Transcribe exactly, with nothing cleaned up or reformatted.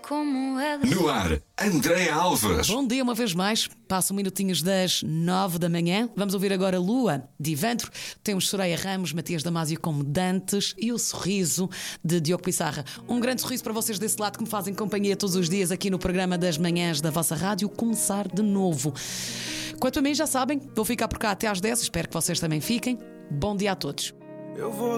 como ela. No ar, Andréa Alves. Bom dia uma vez mais. Passam minutinhos das nove da manhã. Vamos ouvir agora Lua, de Ivandro. Temos Soraya Ramos, Matias Damasio como Dantes e o sorriso de Diogo Pissarra. Um grande sorriso para vocês desse lado que me fazem companhia todos os dias aqui no programa das manhãs da vossa rádio. Começar de novo. Quanto a mim, já sabem, vou ficar por cá até às dez. Espero que vocês também fiquem. Bom dia a todos. Eu vou